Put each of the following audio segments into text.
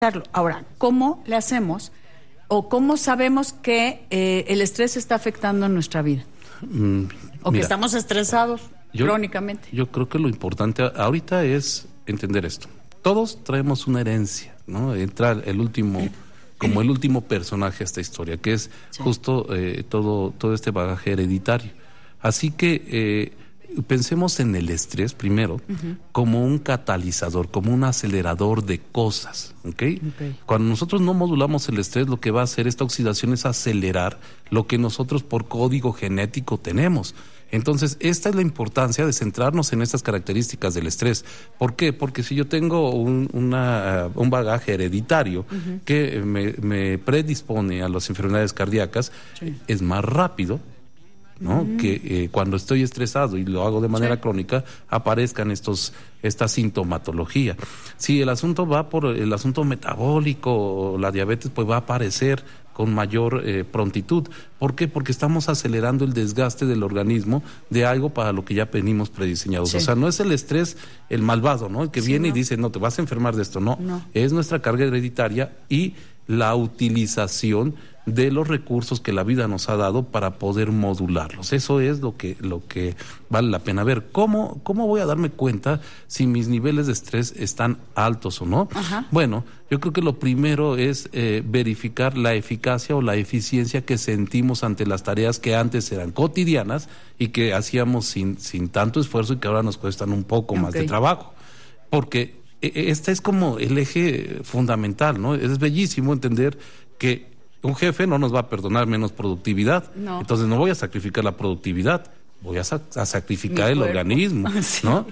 Ahora, ¿cómo le hacemos o cómo sabemos que el estrés está afectando nuestra vida? O que estamos estresados crónicamente. Yo creo que lo importante ahorita es entender esto. Todos traemos una herencia, ¿no? Entra como el último personaje a esta historia, que es justo todo este bagaje hereditario. Así que pensemos en el estrés primero como un catalizador, como un acelerador de cosas, ¿ok? Cuando nosotros no modulamos el estrés, lo que va a hacer esta oxidación es acelerar lo que nosotros por código genético tenemos. Entonces, esta es la importancia de centrarnos en estas características del estrés. ¿Por qué? Porque si yo tengo un bagaje hereditario que me predispone a las enfermedades cardíacas, es más rápido, ¿no? Que cuando estoy estresado y lo hago de manera crónica, aparezcan esta sintomatología. Si el asunto va por el asunto metabólico o la diabetes, pues va a aparecer con mayor prontitud. ¿Por qué? Porque estamos acelerando el desgaste del organismo de algo para lo que ya venimos prediseñados. O sea, no es el estrés el malvado, ¿no? El que viene y dice, no, te vas a enfermar de esto. No, es nuestra carga hereditaria y la utilización de los recursos que la vida nos ha dado para poder modularlos. Eso es lo que vale la pena ver. ¿Cómo voy a darme cuenta si mis niveles de estrés están altos o no? Bueno, yo creo que lo primero es verificar la eficacia o la eficiencia que sentimos ante las tareas que antes eran cotidianas y que hacíamos sin tanto esfuerzo y que ahora nos cuestan un poco más de trabajo. Porque este es como el eje fundamental, ¿no? Es bellísimo entender que un jefe no nos va a perdonar menos productividad. Entonces no voy a sacrificar la productividad, voy a sacrificar el organismo, ¿no?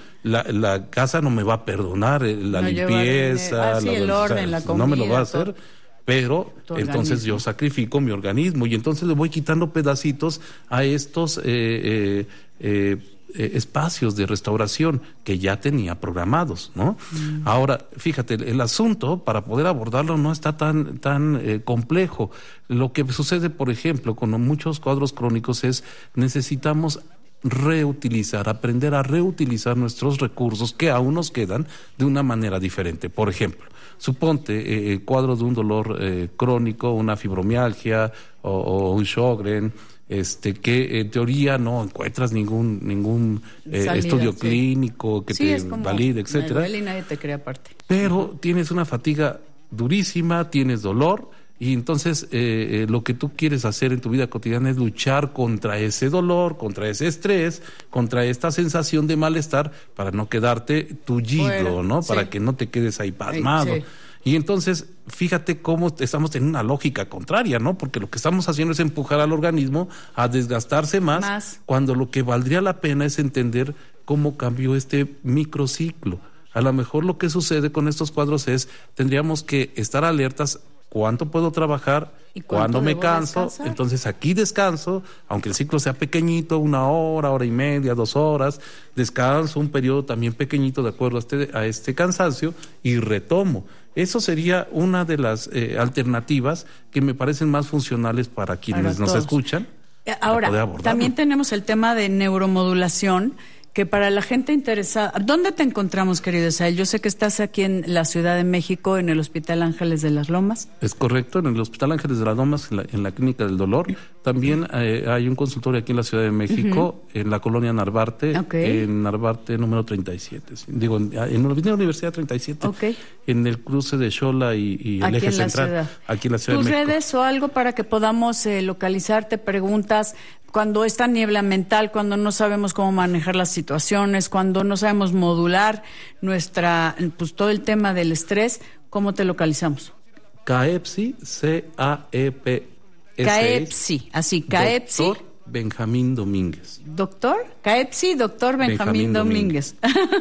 La casa no me va a perdonar la limpieza, el orden, la comida, no me lo va a hacer, pero entonces yo sacrifico mi organismo y entonces le voy quitando pedacitos a estos espacios de restauración que ya tenía programados, ¿no? Ahora, fíjate, el asunto para poder abordarlo no está tan complejo. Lo que sucede, por ejemplo, con muchos cuadros crónicos es necesitamos aprender a reutilizar nuestros recursos que aún nos quedan de una manera diferente. Por ejemplo, suponte el cuadro de un dolor crónico, una fibromialgia o un Sjögren, que en teoría no encuentras ningún estudio clínico que te valide, etcétera. Y nadie te cree aparte. Pero tienes una fatiga durísima, tienes dolor, y entonces lo que tú quieres hacer en tu vida cotidiana es luchar contra ese dolor, contra ese estrés, contra esta sensación de malestar, para no quedarte tullido, ¿no? Para que no te quedes ahí pasmado. Y entonces, fíjate cómo estamos en una lógica contraria, ¿no? Porque lo que estamos haciendo es empujar al organismo a desgastarse más. Cuando lo que valdría la pena es entender cómo cambió este microciclo. A lo mejor lo que sucede con estos cuadros es, tendríamos que estar alertas, ¿cuánto puedo trabajar? ¿Y cuándo me canso? Descansar? Entonces aquí descanso, aunque el ciclo sea pequeñito, 1 hora, 1 hora y media, 2 horas, descanso un periodo también pequeñito de acuerdo a este cansancio y retomo. Eso sería una de las alternativas que me parecen más funcionales para quienes nos escuchan. Ahora, también tenemos el tema de neuromodulación, que para la gente interesada... ¿Dónde te encontramos, querido Esael? Yo sé que estás aquí en la Ciudad de México, en el Hospital Ángeles de las Lomas. Es correcto, en el Hospital Ángeles de las Lomas, en la Clínica del Dolor. También hay un consultorio aquí en la Ciudad de México, en la colonia Narvarte, en Narvarte número 37. Digo, en la Avenida Universidad 37, en el cruce de Xola y el eje central, aquí en la Ciudad de México. ¿Tus redes o algo para que podamos localizarte? Preguntas... Cuando esta niebla mental, cuando no sabemos cómo manejar las situaciones, cuando no sabemos modular todo el tema del estrés, ¿cómo te localizamos? CAEPSI, C-A-E-P-S. CAEPSI, así, CAEPSI. Doctor Benjamín Domínguez. ¿Doctor? CAEPSI, doctor Benjamín Domínguez.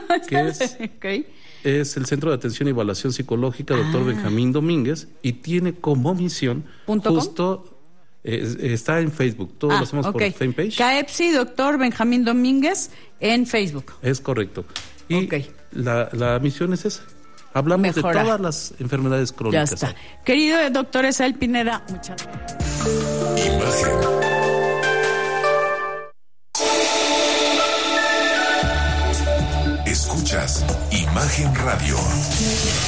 Es el Centro de Atención y Evaluación Psicológica, doctor Benjamín Domínguez, y tiene como misión justo... está en Facebook, todos lo hacemos por fanpage. CAEPSI, doctor Benjamín Domínguez, en Facebook. Es correcto. Y la misión es esa. Hablamos de todas las enfermedades crónicas. Ya está. Querido doctor Esael Pineda, muchas gracias. Imagen. Escuchas Imagen Radio.